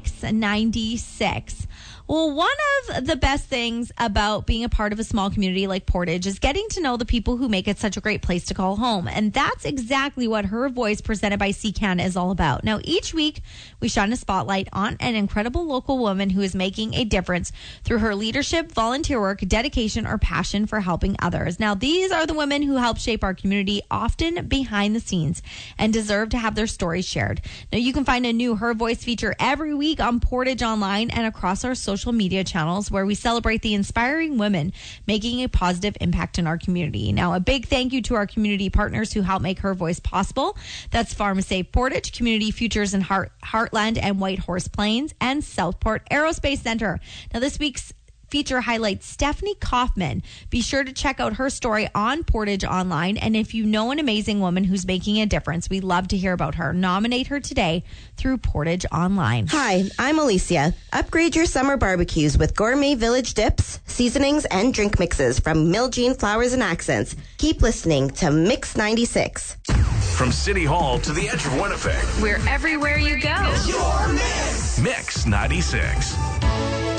Mix 96. Well, one of the best things about being a part of a small community like Portage is getting to know the people who make it such a great place to call home. And that's exactly what Her Voice, presented by CCAN, is all about. Now, each week, we shine a spotlight on an incredible local woman who is making a difference through her leadership, volunteer work, dedication, or passion for helping others. Now, these are the women who help shape our community, often behind the scenes, and deserve to have their stories shared. Now, you can find a new Her Voice feature every week on Portage Online and across our social media channels, where we celebrate the inspiring women making a positive impact in our community. Now, a big thank you to our community partners who help make Her Voice possible. That's PharmaSafe Portage, Community Futures in Heartland and Whitehorse Plains, and Southport Aerospace Center. Now, this week's feature highlights Stephanie Kaufman. Be sure to check out her story on Portage Online. And if you know an amazing woman who's making a difference, we'd love to hear about her. Nominate her today through Portage Online. Hi, I'm Alicia. Upgrade your summer barbecues with Gourmet Village dips, seasonings, and drink mixes from Miljean Flowers and Accents. Keep listening to Mix 96. From City Hall to the edge of Winnipeg. We're everywhere you go. Your Mix. Mix 96.